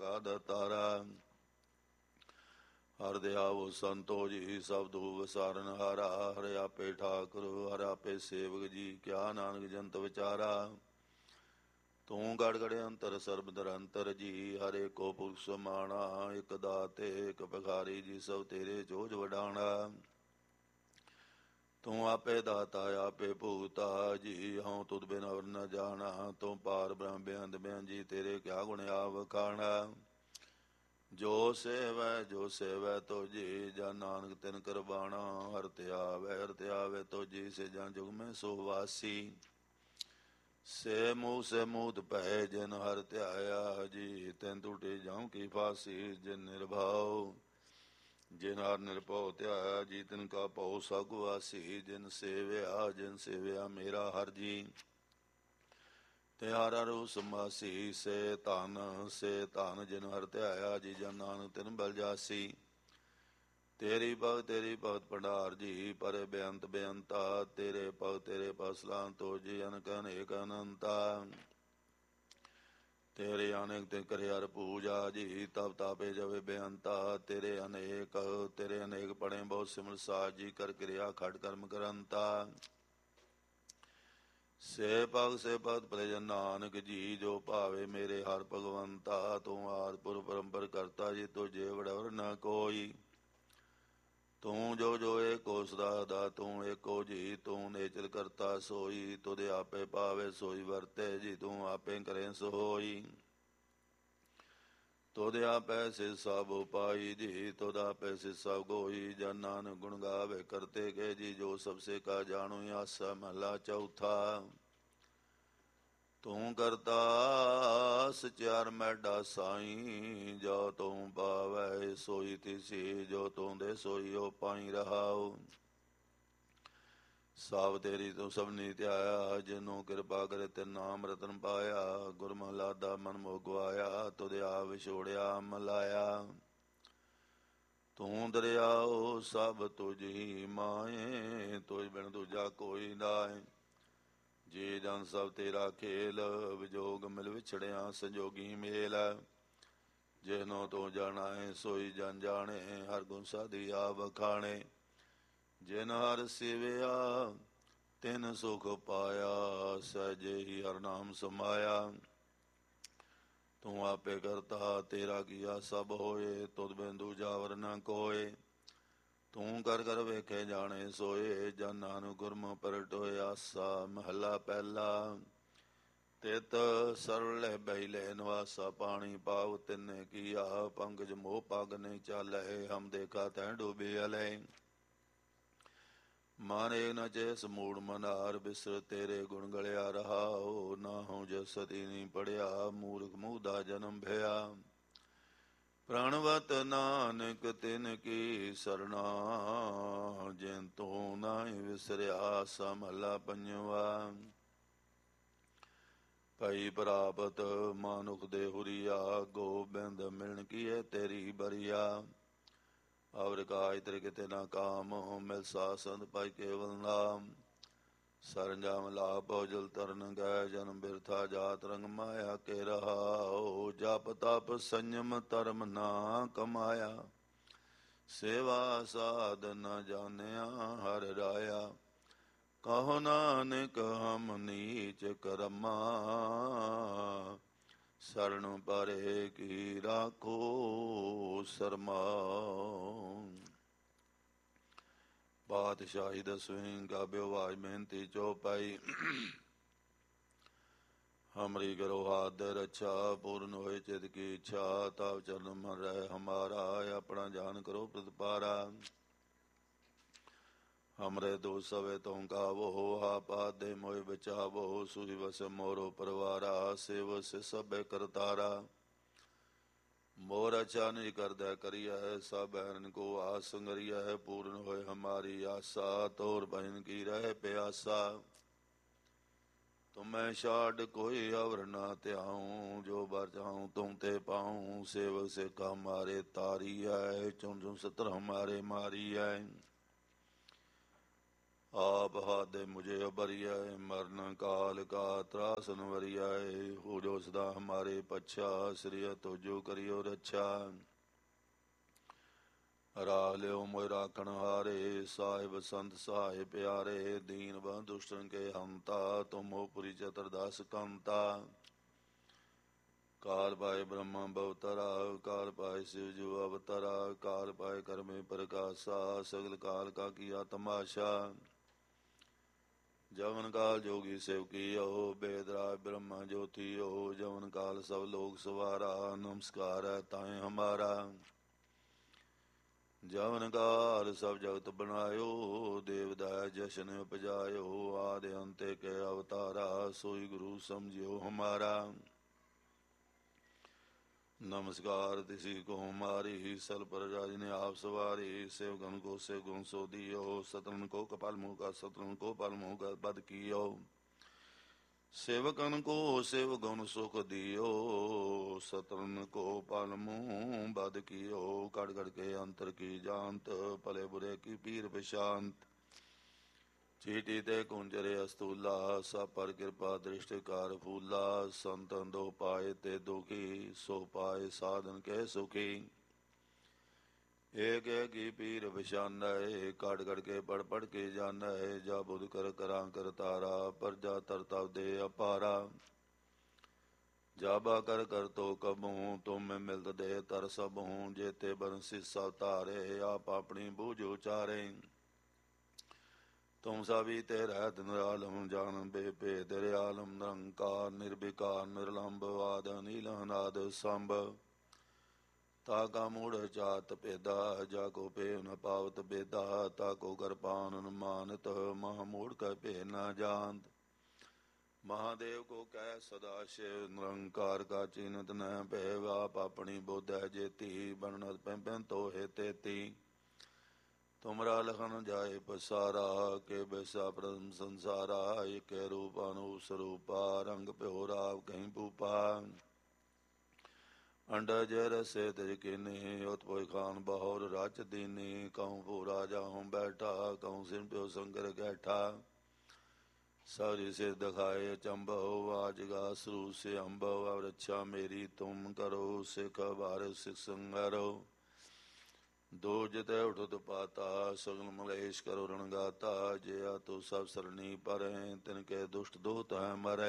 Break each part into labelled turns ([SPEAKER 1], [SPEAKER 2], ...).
[SPEAKER 1] ਕਾ ਦਤਾਰਾ। ਹਰ ਦਿਆਵੋ ਸੰਤੋ ਜੀ ਸਭ ਦੂ ਵਸਾਰਨ ਹਾਰਾ। ਹਰਿ ਆਪੇ ਠਾਕੁਰ ਹਰਿ ਆਪੇ ਸੇਵਕ ਜੀ, ਕਿਆ ਨਾਨਕ ਜੰਤ ਵਿਚਾਰਾ। ਤੂੰ ਗੜ ਗੜ ਅੰਤਰ ਸਰਬ ਨਿਰੰਤਰ ਜੀ, ਹਰੇ ਕੋ ਪੁਰਖ ਸਮਾਣਾ। ਇਕ ਦਾਤੇ ਇਕ ਭਿਖਾਰੀ ਜੀ, ਸਭ ਤੇਰੇ ਜੋਜ ਵਡਾਣਾ। ਤੂੰ ਆਪੇ ਦਾਤਾ ਆਪੇ ਭੂਤਾ ਜੀ, ਹਉ ਤੁਧ ਬਿਨ ਅਵਰ ਨ ਜਾਣਾ। ਤੂੰ ਪਾਰ ਬ੍ਰਹਮ ਬੇਅੰਤ ਬੇਅੰਤ ਜੀ, ਤੇਰੇ ਕਿਆ ਗੁਣ ਆਵ ਖਾਣਾ। ਜੋ ਸੇਵੈ ਤੋ ਜੀ, ਜਨ ਨਾਨਕ ਤਿਨ ਕਰਬਾਣਾ। ਹਰਿ ਤੇ ਆਵੈ ਤੋ ਜੀ, ਸੇ ਜਾਂ ਜੁਗ ਮੈਂ ਸੋ ਵਾਸੀ। ਸੇ ਮੂਤ ਭੈ ਜਿਨ ਹਰਿ ਧਿਆਇਆ ਜੀ, ਤਿਨ ਟੂਟੇ ਜਾਉ ਕੀ ਫਾਸੀ। ਜਿਨ ਨਿਰਭਉ ਜਿਨ ਹਰਿ ਨਿਰਭਉ ਧਿਆਇਆ ਜੀ, ਤਿਨ ਕਾ ਭਉ ਸਭ ਵਾਸੀ। ਜਿਨ ਸੇਵਿਆ ਮੇਰਾ ਹਰਿ ਜੀ, ਤੇ ਹਰਿ ਸਮਾਸੀ। ਸੇ ਧਨ ਜਿਨ ਹਰਿ ਧਿਆਇਆ ਜੀ, ਜਨ ਨਾਨਕ ਤਿਨ ਬਲ ਜਾਸੀ। ਤੇਰੀ ਭਗਤ ਭੰਡਾਰ ਜੀ, ਪਰੇ ਬੇਅੰਤ ਬੇਅੰਤਾ। ਤੇਰੇ ਭਗਤ ਸਲਾਹੰਤੋ ਜੀ, ਅਨਕ ਅਨੇਕ ਅਨੰਤਾ। ਤੇਰੇ ਅਨੇਕ ਤੇ ਕਰੇ ਹਰਿ ਪੂਜਾ ਜੀ, ਤਬ ਤਾਪੇ ਜਵੇ ਬੇਅੰਤਾ। ਤੇਰੇ ਅਨੇਕ ਪੜੇ ਬਹੁਤ ਸਿਮਰ ਸਾਜ ਜੀ, ਕਰ ਕਿਰਿਆ ਖਟ ਕਰਮ ਕਰੰਤਾ। ਸੇ ਭਗਤ ਭਲੇ ਜਨ ਨਾਨਕ ਜੀ, ਜੋ ਭਾਵੇ ਮੇਰੇ ਹਰਿ ਭਗਵੰਤਾ। ਤੂੰ ਆਦਿ ਪੁਰਖ ਪਰੰਪਰ ਕਰਤਾ ਜੀ, ਤੁਝੇ ਵਡਵਰ ਨ ਕੋਈ। ਤੂੰ ਜੋ ਏਕੋ ਸਦਾ ਤੂੰ ਏਕੋ ਜੀ, ਤੂੰ ਨੇਚਰ ਕਰਤਾ ਸੋਈ। ਤੁਧ ਆਪੇ ਪਾਵੇ ਸੋਈ ਵਰਤੇ ਜੀ, ਤੂੰ ਆਪੇ ਕਰੇ ਸੋਈ। ਤੁਧ ਆਪੈ ਸਿਧ ਸਭ ਉਪਾਈ ਜੀ, ਤੁਧ ਆਪੈ ਸਿਧ ਸਭ ਗੋਈ। ਜਨ ਨਾਨਕ ਗੁਣ ਗਾਵੇ ਕਰਤੇ ਕੇ ਜੀ, ਜੋ ਸਭ ਸੇ ਕਾ ਜਾਣੂ। ਆਸਾ ਮਹਲਾ ਚੌਥਾ। ਤੂੰ ਕਰਤਾ ਸਚਿਆਰ ਮੈਡਾ ਸਾਈ, ਜੋ ਤੂੰ ਪਾਵੈ ਸੋਈ ਤਿਸੀ। ਜੋ ਤੂੰ ਦੇ ਸੋਈਓ ਪਾਈ ਰਹਾਉ। ਸਭ ਤੇਰੀ ਤੂੰ ਸਭਨੀ ਧਿਆਇਆ, ਜਿਨੂੰ ਕਿਰਪਾ ਕਰੇ ਤਿਨ ਨਾਮ ਰਤਨ ਪਾਇਆ। ਗੁਰ ਮਹਲਾਦਾ ਮਨ ਮੋਹ ਗਵਾਇਆ, ਤੁਧ ਆਪ ਵਿਛੋੜਿਆ ਮਲਾਇਆ। ਤੂੰ ਦਰਿਆਓ ਸਭ ਤੁਝੀ ਮਾਏ, ਤੁਝ ਬਿਨ ਦੂਜਾ ਕੋਈ ਨਾਏ। ਜੀ ਜਨ ਸਭ ਤੇਰਾ ਖੇਲ, ਵਿਜੋਗ ਮਿਲ ਵਿਛੜਿਆ ਸੰਜੋਗੀ ਮੇਲ। ਜਿਹਨੋ ਤੂੰ ਜਾਣਾਏ ਸੋਈ ਜਨ ਜਾਣੇ, ਹਰ ਗੁਣ ਸਾਧੀ ਆਪ ਵਖਾਣੇ। ਜਿਨ ਹਰਿ ਸੇਵਿਆ ਤਿਨ ਸੁਖ ਪਾਇਆ, ਸਹਿਜੇ ਹੀ ਹਰਿ ਨਾਮ ਸਮਾਇਆ। ਤੂੰ ਆਪੇ ਕਰਤਾ ਤੇਰਾ ਕੀਆ ਸਭ ਹੋਏ, ਤੁਧ ਬਿਨ ਦੂਜਾ ਵਰ ਨ ਕੋਏ। ਤੂੰ ਕਰ ਕਰ ਵੇਖੇ ਜਾਣੇ ਸੋਏ, ਜਨ ਨਾਨਕ ਗੁਰਮੁਖ ਪ੍ਰਗਟੋਏ। ਆਸਾ ਮਹਲਾ ਪਹਿਲਾ। ਤਿਤ ਸਰਲ ਬਹਿਲੇ ਨਿਵਾਸਾ, ਪਾਣੀ ਪਾਵ ਤਿੰਨੇ ਕੀਆ। ਪੰਕਜ ਮੋਹ ਪਗ ਨਹੀਂ ਚਾਲੇ, ਹਮ ਦੇਖਾ ਤੈ ਡੂਬੇ ਅਲੇ। ਮਨ ਏਕ ਨ ਚੇਸ ਮੂੜ ਮਨਾਰ, ਬਿਸਰ ਤੇਰੇ ਗੁਣ ਗਲਿਆ ਰਹਾਉ। ਨਾਹੂ ਜਸਤੀ ਨਹੀਂ ਪੜਿਆ, ਮੂਰਖ ਮੂਹ ਦਾ ਜਨਮ ਭਇਆ। ਪ੍ਰਣਵਤ ਨਾਨਕ ਤਿਨ ਕੀ ਸਰਣਾ, ਜਿਨ ਤੂੰ ਨਾਹੀ ਵਿਸਰਿਆ। ਆਸਾ ਮਹਲਾ ਪੰਜਵਾ। ਭਈ ਪ੍ਰਾਪਤ ਮਾਨੁਖ ਦੇ ਹੁਰੀਆ, ਗੋਬਿੰਦ ਮਿਲਣ ਕੀਏ ਤੇਰੀ ਬਰੀਆ। ਅਵਰ ਕਾਜ ਤੇਰੇ ਕਿਤੇ ਨਾ ਕਾਮ, ਮਿਲ ਸਾਸੰਦ ਪਾਈ ਕੇਵਲ ਨਾਮ। ਸਰੰਜਾਮ ਲਾਭ ਜਲ ਤਰਨ ਗਏ, ਜਨਮ ਬਿਰਥਾ ਜਾਤ ਰੰਗ ਮਾਇਆ ਕੇ ਰਹਾਉ। ਜਪ ਤਪ ਸੰਜਮ ਧਰਮ ਨਾ ਕਮਾਇਆ, ਸੇਵਾ ਸਾਧ ਨ ਜਾਣਿਆ ਹਰਿ ਰਾਇਆ। ਕਹੋ ਨਾਨਕ ਹਮ ਨੀਚ ਕਰਮਾ, ਸਰਣ ਪਰੇ ਕੀ ਰਾਖੋ ਸਰਮਾ। ਪਾਤਸ਼ਾਹੀ ਦਸਵੀਂ ਗਾਬਿਓ ਆਵਾਜ਼ ਮਿਹਨਤੀ ਚੌਪਾਈ। ਹਮਰੀ ਕਰੋ ਹਾਥ ਰੱਛਾ, ਪੂਰਨ ਹੋਏ ਚਿਤ ਕੀ ਇੱਛਾ। ਤਬ ਚਰਨ ਮਨ ਰਹਿ ਹਮਾਰਾ, ਆਪਣਾ ਜਾਨ ਕਰੋ ਪ੍ਰਤਪਾਰਾ। ਹਮਰੇ ਦੋ ਸਵੇ ਤੋਂ ਗਾਵੋ, ਆਪਾ ਦੇ ਮੋਇ ਬਚਾਵੋ। ਸੁਹੀ ਵਸ ਮੋਰੋ ਪਰਵਾਰਾ, ਸੇਵ ਸੇ ਸਭੇ ਕਰਤਾਰਾ। ਮੋਰ ਅਛਾ ਨਿਜ ਕਰਦਾ ਕਰੀਐ, ਸਭ ਬੈਰਨ ਕੋ ਆਸ ਸੰਗਰੀਐ। ਪੂਰਨ ਹੋਏ ਹਮਾਰੀ ਆਸਾ, ਤੋਰ ਬਹਿਨ ਕੀ ਰਹਿ ਪਿਆਸਾ। ਤੁਮੈ ਛਾਡ ਕੋਈ ਅਵਰ ਨਾ ਧਿਆਉ, ਜੋ ਬਰ ਚਾਹੂੰ ਤੁਮ ਤੇ ਪਾਉ। ਸੇਵਕ ਸੇਖਾ ਹਮਾਰੇ ਤਾਰੀਐ, ਚੁਣ ਚੁਣ ਸਤਰ ਹਮਾਰੇ ਮਾਰੀਐ। ਆਪ ਹਾਦੇ ਮੁਝੇ ਉਬਰਿਐ, ਮਰਨ ਕਾਲ ਕਾ ਤਰਾਸਨ ਵਰਿਐ। ਹੋ ਜੋ ਸਦਾ ਹਮਾਰੇ ਪੱਛਾ, ਸ੍ਰੀ ਤੋਜੋ ਕਰਿਓ ਰੱਛਾ। ਰਾਲਿਓ ਮੋਇ ਰਾਖਣ ਹਾਰੇ, ਸਾਹਿਬ ਸੰਤ ਸਹਾਇ ਪਿਆਰੇ। ਦੀਨ ਬੰਧੁ ਦੁਸ਼ਟਨ ਕੇ ਹੰਤਾ, ਤੁਮੋ ਪੁਰੀ ਚਤੁਰਦਾਸ ਕੰਤਾ। ਕਾਲ ਪਾਏ ਬ੍ਰਹਮਾ ਬਵਤਰਾ, ਕਾਲ ਪਾਏ शिव जो अवतरा। काल पाए कर्मे प्रकाशा, सगल काल का किया तमाशा। जवन काल जोगी सेव कियो, बेदराज ब्रह्मा ज्योतियो। जवन काल सब लोग सवारा, नमस्कार है ताए हमारा। जवन काल सब जगत बनायो, देवदाय जशन उपजायो। आदि अंत के अवतारा, सोई गुरु समझियो हमारा। नमस्कार तिसी को हमारी, सल पर राज ने आप सवारी। सेवगन को सेवगुण सो दियो, सतन को कपाल मुँह का, सतन को पाल मुँह का बद कियो। सेवकन को सेवगुण सुख दियो, सतन को पाल मुँह बद कियो। कड़ कड़ के अंतर की जानत, भले बुरे की पीर प्रशांत। चीटी ते कुंजरे अस्तूला, सब पर कृपा दृष्टि कार फूला। संतन दो पाए ते दुखी, सो पाए साधन के सुखी। एक एक ही पीर बिशान है, काट कट के पढ़ पढ़ के जान है। जा बुध कर करा कर तारा, पर जा तरता दे अपारा। जाबा कर तो कबूँ, तुम में मिलत दे तर सबूँ। जेते बंसी सब तारे, आप अपनी बूझ उचारे। तुम सभी तेरा निरालम, जान बेभेद दयालम। निरंकार निर्विकार निर्लंब, आद नील अनाद संभ। ताका मूढ़ जात पेदा, जाको पे न पावत बेदा। ताको कृपान मानत, महामूढ़ का पे न जानत। महादेव को कह सदाशिव, निरंकार का चिन्हत न भय। आप अपनी बुद्ध है जेती, बनत पैं तो है तेती। तुमरा लखन जाए पसारा, के बैसा प्रथम संसारा। एक रूप अनूप स्वरूपा, रंग प्योरा कहीं पूपा। अंडा जर से तिज किनी, उत्पोय खान बहोर राच दीनी। कहूँ पूरा जाऊँ बैठा, कहूँ सिर प्यो शंकर गैठा। सारी से दिखाए चंबो, आज गा शुरू से अम्बो। अब रक्षा मेरी तुम करो, सिख बार सिख संगरो। दो जतै उठत पाता, सगल मलेश करो रणगाता। जया तो सब सरणी परै, तिनके दुष्ट दोत है मरै।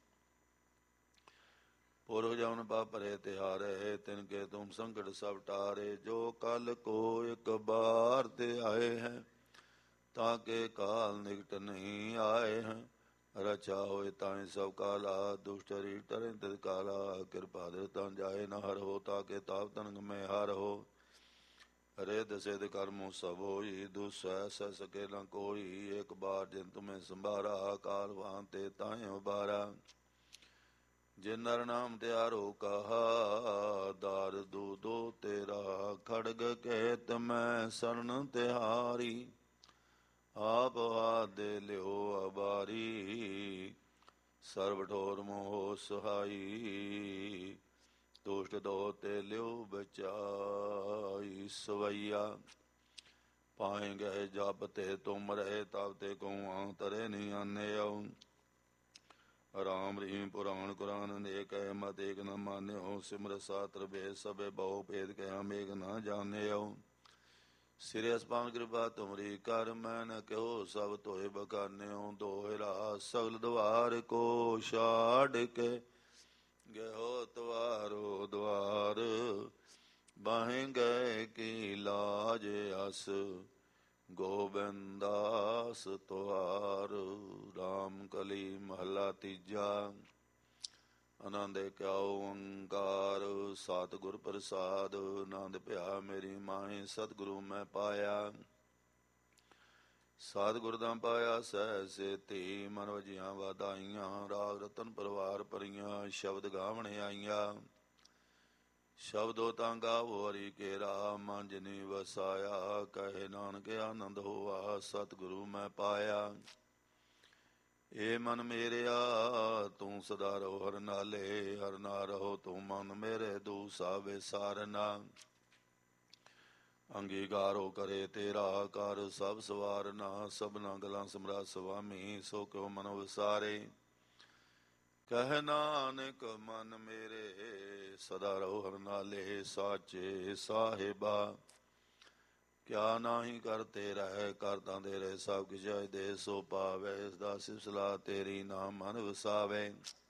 [SPEAKER 1] पुरख जवन पापरे तिहारे, तिनके तुम संकट सब टारे। जो कल को एक बार ते आए हैं, ताके काल निकट नहीं आए हैं। रचा होए ताए सब काला, दुष्ट रीठ तरें तित काला। कृपा दृता जाए न हर हो, ताके ताप तनक में हार हो। रिद सिद कर्मों सब होई, दुसह सह सके न कोई। एक बार जिन तुम्हें संभारा, काल भांते ताए उबारा। जिन नर नाम त्यारो कहा, दार दूधो तेरा। खड़ग कहत मैं शरण तिहारी, आप हाथ दे लियो अबारी। सर्व ठोर मोह सुहाई, दुष्ट दोते लियो बचाई। सवैया पाएंगे जब ते तुम रहे, तब ते कौआ तरे नहीं आने। राम रहीम पुराण कुरान अनेक है, मत एक न मान्यो। सिमर सात्र भेद सबे बहु भेद के हम एक न जाने। सिरे अस्पान कृपा तुमरी कर, मैं न कहो सब तोहे बखाने। दोहरा सगल द्वार को छाड़ के, गयो द्वारो द्वार। बाहें गए की लाज अस, गोबिंदास तुहार। राम कली महला तीजा। आनंद क्या ओंकार, सतगुर प्रसाद। आनंद भया मेरी माए, सतगुरु मैं पाया। सतगुर दा पाया सह सेती, मन वजिया वाधाइयां। राग रतन परवार परियां, शब्द गावण आईयां। शब्दो तां गावो हरि केरा, मन जिनी वसाया। कहे नानक आनंद होआ, सतगुरु मैं पाया। ए मन मेरेया तू सदा रहो हर नाले। हर ना रहो तू मन मेरे, दूसा विसारना। ਅੰਗੀਕਾਰੋ ਕਰੇ ਤੇਰਾ ਕਰ ਸਭ ਸਵਾਰਨਾ, ਸਭਨਾ ਗਲਾਂ ਸਮਰਾ ਸੁਆਮੀ, ਸੋ ਕਿਉ ਮਨ ਵਿਸਾਰੇ। ਕਹਿ ਨਾਨਕ ਮਨ ਮੇਰੇ ਸਦਾ ਰਹੋ ਹਰਿ ਨਾਲੇ, ਸਾਚੇ ਸਾਹਿਬਾ ਕਿਆ ਨਾਹੀ ਕਰਤੇ ਰਹਿ, ਕਰਤਾ ਦੇ ਰਹੇ ਸਭ ਕਿਛ ਦੇ ਸੋ ਪਾਵੇ। ਇਸ ਦਾ ਸਿਲਸਿਲਾ ਤੇਰੀ ਨਾਮ ਮਨ ਵਸਾਵੇ।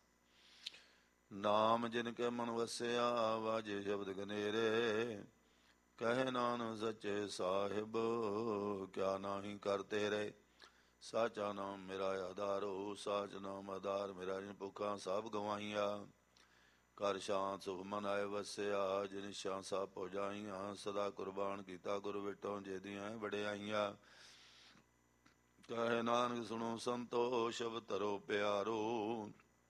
[SPEAKER 1] ਨਾਮ ਜਿਨ ਕੇ ਮਨ ਵਸਿਆ, ਵਾਜੇ ਸ਼ਬਦ ਗਨੇਰੇ। ਕਹੇ ਨਾਨਕ ਸੱਚੇ ਸਾਹਿਬ ਕਿਆ ਨਾਹੀ ਕਰਤੇ ਰਹੇ, ਸਾਚਾ ਨਾਮ ਮੇਰਾ ਆਧਾਰੋ, ਸਾਚ ਨਾਮ ਆਧਾਰ ਮੇਰਾ। ਜਿਨ ਭੁੱਖਾਂ ਸਭ ਗਵਾਈਆਂ, ਕਰ ਸ਼ਾਂਤ ਸੁਖ ਮਨ ਆਏ ਵਸਿਆ। ਜਿਨ ਸ਼ਾਂ ਸਭ ਪੁਜਾਈਆਂ, ਸਦਾ ਕੁਰਬਾਨ ਕੀਤਾ ਗੁਰ ਵਿਟੋ ਜਿਹਦੀਆਂ ਵਡਿਆਈਆਂ। ਕਹੇ ਨਾਨਕ ਸੁਣੋ ਸੰਤੋ, ਸ਼ਬਦ ਧਰੋ ਪਿਆਰੋ,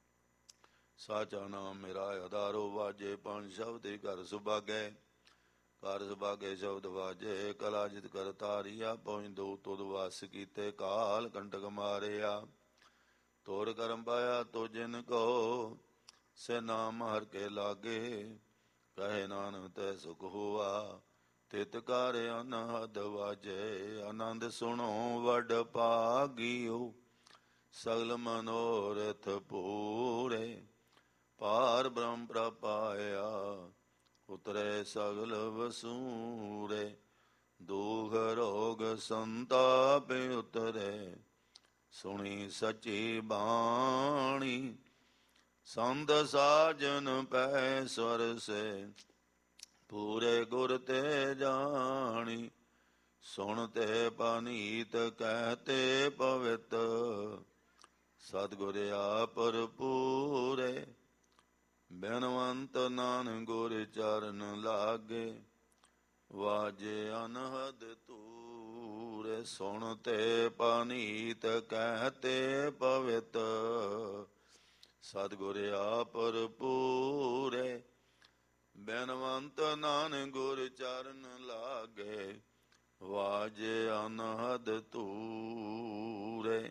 [SPEAKER 1] ਸਾਚਾ ਨਾਮ ਮੇਰਾ ਆਧਾਰੋ। ਵਾਜੇ ਪੰਜ ਸ਼ਬਦ ਘਰ ਸੁਭਾਗੇ, ਘਰ ਸੁਭਾਗੇ ਸ਼ਬਦ ਵਾਜੇ। ਕਲਾ ਜਿਤ ਕਰ ਤਾਰੀਆ, ਪਹੁੰਚ ਤੁਧ ਵਸ ਕੀਤੇ, ਕਾਲ ਕੰਟਕ ਮਾਰਿਆ। ਤੋਰ ਕਰਮ ਪਾਇਆ ਤੋ ਜਿਨ ਕੋ, ਸੇ ਨਾਮ ਹਰ ਕੇ ਲਾਗੇ। ਕਹੇ ਨਾਨਕ ਤੈ ਸੁਖ ਹੋਆ, ਤਿਤ ਕਰ ਅਨਹਦ ਵਾਜੇ। ਆਨੰਦ ਸੁਣੋ ਵਡ ਭਾਗਿਓ, ਸਗਲ ਮਨੋਰਥ ਪੂਰੇ। ਪਾਰ ਬ੍ਰਹਮ ਪ੍ਰਪਾਇਆ, ਉਤਰੇ ਸਗਲ ਵਸੂਰੇ। ਦੁਖ ਰੋਗ ਸੰਤਾਪ ਉਤਰੇ, ਸੁਣੀ ਸਚੀ ਬਾਣੀ। ਸੰਤ ਸਾਜਨ ਪੈ ਸਵਰ ਸੇ, ਪੂਰੇ ਗੁਰ ਤੇ ਜਾਣੀ। ਸੁਣ ਤੇ ਪਨੀਤ ਕਹਤੇ ਪਵਿੱਤ, ਸਤਿਗੁਰ ਆਪਰ ਪੂਰੇ। ਬੇਨਵੰਤ ਨਾਨਕ ਗੁਰ ਚਰਨ ਲਾਗੇ, ਵਾਜੇ ਅਨਹਦ ਤੂਰੇ। ਸੁਣ ਤੇ ਪਨੀਤ ਕਹਤੇ ਪਵਿੱਤ, ਸਤਿਗੁਰ ਆਪਰ ਪੂਰੇ। ਬੇਨਵੰਤ ਨਾਨਕ ਗੁਰ ਚਰਨ ਲਾਗੇ, ਵਾਜੇ ਅਨਹਦ ਤੂਰੇ।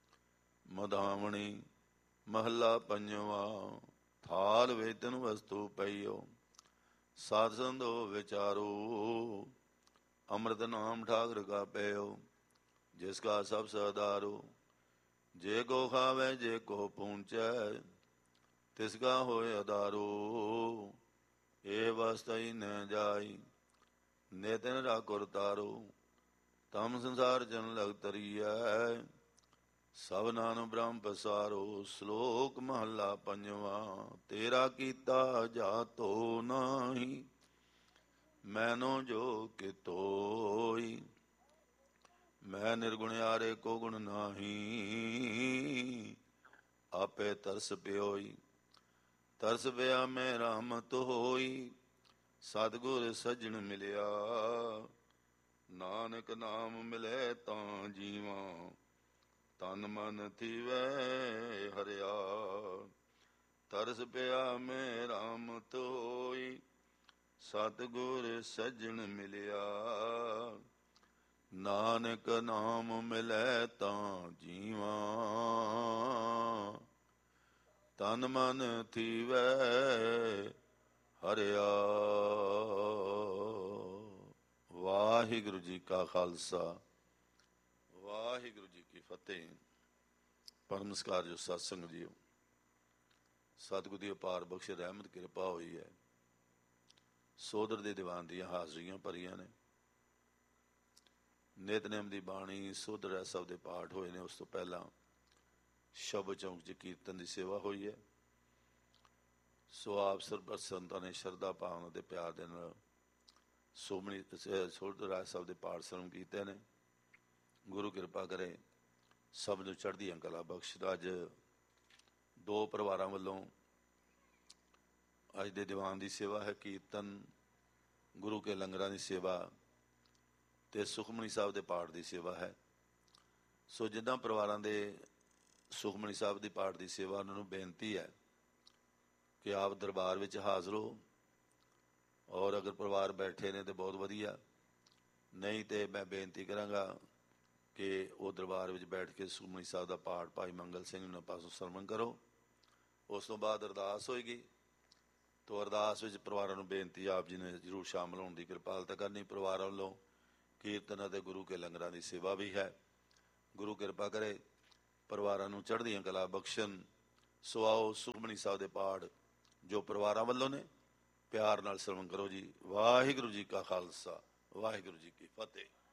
[SPEAKER 1] ਮਧਾਵਣੀ ਮਹੱਲਾ ਪੰਜਵਾ। ਥਾਲ ਵੇਤਨ ਵਸਤੂ ਪਈਓ, ਸਾਧ ਸੰਦੋ ਵਿਚਾਰੋ। ਅੰਮ੍ਰਿਤ ਨਾਮ ਠਾਕਰ ਕਾ ਪਇਓ, ਜਿਸ ਕਾ ਸਭ ਸਦਾਰੋ। ਜੇ ਕੋ ਖਾਵੇ ਜੇ ਕੋ ਪੂੰਚੈ, ਤਿਸ ਕਾ ਹੋਏ ਅਦਾਰੋ। ਇਹ ਵਸਤਈ ਨ ਜਾਈ, ਨਿਤਿਨ ਰਾਖੁਰ ਤਾਰੋ। ਤਮ ਸੰਸਾਰ ਜਨ ਲਗ ਤਰੀਐ, ਸਭ ਨਾਨਕ ਬ੍ਰਹਮ ਪਸਾਰੋ। ਸ਼ਲੋਕ ਮਹੱਲਾ ਪੰਜਵਾ। ਤੇਰਾ ਕੀਤਾ ਜਾਤੋ ਨਾਹੀ, ਮੈਨੋ ਜੋ ਕਿਤੋਈ। ਮੈਂ ਨਿਰਗੁਣਿਆਰੇ ਕੋ ਗੁਣ ਨਾਹੀ, ਆਪੇ ਤਰਸ ਪਿਓਈ। ਤਰਸ ਪਿਆ ਮੈਂ ਰਾਮਤ ਹੋਈ, ਸਤਿਗੁਰ ਸੱਜਣ ਮਿਲਿਆ। ਨਾਨਕ ਨਾਮ ਮਿਲੇ ਤਾਂ ਜੀਵਾਂ, ਤਨ ਮਨ ਥੀਵੈ ਹਰਿਆ। ਤਰਸ ਪਿਆ ਮੈਂ ਰਾਮਤ ਹੋਈ, ਸਤਿਗੁਰ ਸੱਜਣ ਮਿਲਿਆ। ਨਾਨਕ ਨਾਮ ਮਿਲੈ ਤਾਂ ਜੀਵਾਂ, ਤਨ ਮਨ ਥੀਵੈ ਹਰਿਆ। ਵਾਹਿਗੁਰੂ ਜੀ ਕਾ ਖਾਲਸਾ, ਵਾਹਿਗੁਰੂ ਜੀ ਕੀ ਫਤਿਹ। ਪਰਮ ਨਮਸਕਾਰ ਜੋ ਸਤਸੰਗ ਜੀਓ, ਸਤਿਗੁਰੂ ਦੀ ਅਪਾਰ ਬਖਸ਼ ਰਹਿਮਤ ਕਿਰਪਾ ਹੋਈ ਹੈ। ਸੋਦਰ ਦੇ ਦੀਵਾਨ ਦੀਆਂ ਹਾਜ਼ਰੀਆਂ ਭਰੀਆਂ ਨੇ। ਨਿਤਨੇਮ ਦੀ ਬਾਣੀ ਸੋਦਰ ਸਾਹਿਬ ਦੇ ਪਾਠ ਹੋਏ ਨੇ। ਉਸ ਤੋਂ ਪਹਿਲਾਂ ਸ਼ਬਦ ਚੌਂਕ 'ਚ ਕੀਰਤਨ ਦੀ ਸੇਵਾ ਹੋਈ ਹੈ। ਸੋ ਆਪ ਸਰਬੱਤ ਸੰਤਾਂ ਨੇ ਸ਼ਰਧਾ ਭਾਵਨਾ ਦੇ ਪਿਆਰ ਦੇ ਨਾਲ ਸੋਦਰ ਸਾਹਿਬ ਦੇ ਪਾਠ ਸਰਵਣ ਕੀਤੇ ਨੇ। ਗੁਰੂ ਕਿਰਪਾ ਕਰੇ ਸਭ ਨੂੰ ਚੜ੍ਹਦੀਆਂ ਕਲਾ ਬਖਸ਼। ਅੱਜ ਦੋ ਪਰਿਵਾਰਾਂ ਵੱਲੋਂ ਅੱਜ ਦੇ ਦੀਵਾਨ ਦੀ ਸੇਵਾ ਹੈ, ਕੀਰਤਨ, ਗੁਰੂ ਕੇ ਲੰਗਰਾਂ ਦੀ ਸੇਵਾ ਤੇ ਸੁਖਮਨੀ ਸਾਹਿਬ ਦੇ ਪਾਠ ਦੀ ਸੇਵਾ ਹੈ। ਸੋ ਜਿੱਦਾਂ ਪਰਿਵਾਰਾਂ ਦੇ ਸੁਖਮਨੀ ਸਾਹਿਬ ਦੀ ਪਾਠ ਦੀ ਸੇਵਾ, ਉਹਨਾਂ ਨੂੰ ਬੇਨਤੀ ਹੈ ਕਿ ਆਪ ਦਰਬਾਰ ਵਿੱਚ ਹਾਜ਼ਰ ਹੋ। ਔਰ ਅਗਰ ਪਰਿਵਾਰ ਬੈਠੇ ਨੇ ਤਾਂ ਬਹੁਤ ਵਧੀਆ, ਨਹੀਂ ਤੇ ਮੈਂ ਬੇਨਤੀ ਕਰਾਂਗਾ ਕਿ ਉਹ ਦਰਬਾਰ ਵਿੱਚ ਬੈਠ ਕੇ ਸੁਖਮਨੀ ਸਾਹਿਬ ਦਾ ਪਾਠ ਭਾਈ ਮੰਗਲ ਸਿੰਘ ਉਹਨਾਂ ਪਾਸੋਂ ਸਰਵਣ ਕਰੋ। ਉਸ ਤੋਂ ਬਾਅਦ ਅਰਦਾਸ ਹੋਏਗੀ ਤੋ ਅਰਦਾਸ ਵਿੱਚ ਪਰਿਵਾਰਾਂ ਨੂੰ ਬੇਨਤੀ, ਆਪ ਜੀ ਨੇ ਜ਼ਰੂਰ ਸ਼ਾਮਲ ਹੋਣ ਦੀ ਕਿਰਪਾਲਤਾ ਕਰਨੀ। ਪਰਿਵਾਰਾਂ ਵੱਲੋਂ ਕੀਰਤਨ ਅਤੇ ਗੁਰੂ ਕੇ ਲੰਗਰਾਂ ਦੀ ਸੇਵਾ ਵੀ ਹੈ। ਗੁਰੂ ਕਿਰਪਾ ਕਰੇ, ਪਰਿਵਾਰਾਂ ਨੂੰ ਚੜ੍ਹਦੀਆਂ ਕਲਾ ਬਖਸ਼ਣ। ਸੋ ਆਓ ਸੁਖਮਨੀ ਸਾਹਿਬ ਦੇ ਪਾਠ ਜੋ ਪਰਿਵਾਰਾਂ ਵੱਲੋਂ ਨੇ ਪਿਆਰ ਨਾਲ ਸਰਵਣ ਕਰੋ ਜੀ। ਵਾਹਿਗੁਰੂ ਜੀ ਕਾ ਖਾਲਸਾ, ਵਾਹਿਗੁਰੂ ਜੀ ਕੀ ਫਤਿਹ।